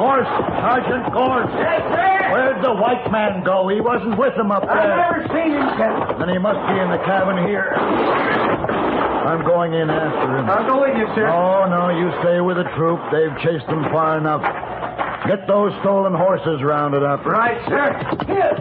Gorse, Sergeant Gorse. Yes, sir. Where'd the white man go? He wasn't with them up there. I've never seen him, Captain. Then he must be in the cabin here. I'm going in after him. I'll go with you, sir. Oh, no, you stay with the troop. They've chased them far enough. Get those stolen horses rounded up. Right, sir. Here.